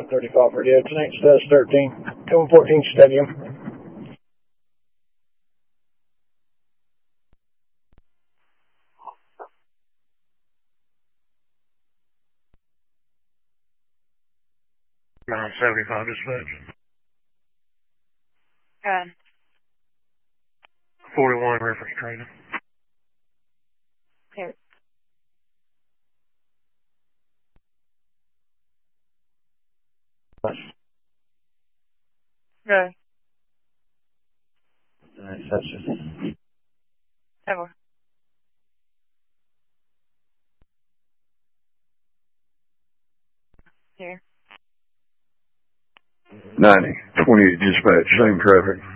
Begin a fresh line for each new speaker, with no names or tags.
135 radio. Tonight, status 13. 214 Stadium.
Nine 75 dispatch. 41 reference training.
Okay. Go.
Exception.
Ever. Here.
90, 28 dispatch, same traffic.